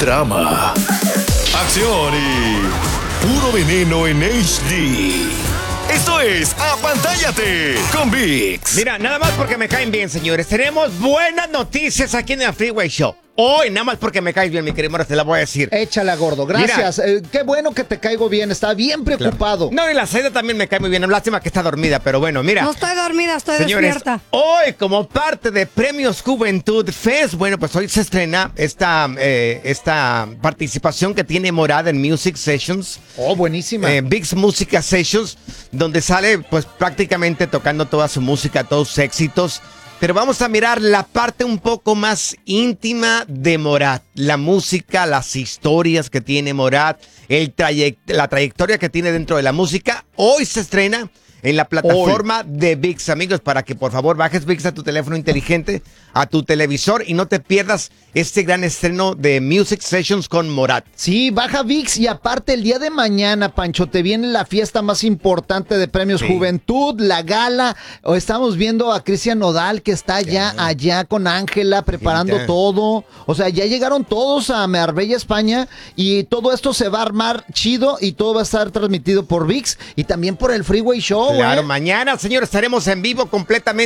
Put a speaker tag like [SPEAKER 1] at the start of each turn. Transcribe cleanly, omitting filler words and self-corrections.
[SPEAKER 1] drama, acción y puro veneno en HD. Esto es Apantállate con VIX.
[SPEAKER 2] Mira, nada más porque me caen bien, señores. Tenemos buenas noticias aquí en el Freeway Show. Hoy, nada más porque me caes bien, mi querido Morris, te la voy a decir.
[SPEAKER 3] Échala, gordo. Gracias. Qué bueno que te caigo bien. Estaba bien preocupado.
[SPEAKER 2] No, y la Zaida también me cae muy bien. Lástima que está dormida, pero bueno, mira.
[SPEAKER 4] No estoy dormida, estoy
[SPEAKER 2] señores,
[SPEAKER 4] despierta.
[SPEAKER 2] hoy, como parte de Premios Juventud Fest, bueno, pues hoy se estrena esta participación que tiene Morat en Music Sessions.
[SPEAKER 3] Oh, buenísima.
[SPEAKER 2] VIX Música Sessions, donde sale pues prácticamente tocando toda su música, todos sus éxitos. Pero vamos a mirar la parte un poco más íntima de Morat. La música, las historias que tiene Morat, la trayectoria que tiene dentro de la música. Hoy se estrena en la plataforma de VIX, amigos, para que por favor bajes VIX a tu teléfono inteligente, a tu televisor y no te pierdas este gran estreno de Music Sessions con Morat.
[SPEAKER 3] Sí, baja VIX y aparte el día de mañana, Pancho, te viene la fiesta más importante de Premios Juventud, la gala. Estamos viendo a Cristian Nodal que está allá con Ángela preparando todo. O sea, ya llegaron todos a Marbella, España y todo esto se va a armar chido y todo va a estar transmitido por VIX y también por el Freeway Show.
[SPEAKER 2] Claro, mañana, señores, estaremos en vivo completamente.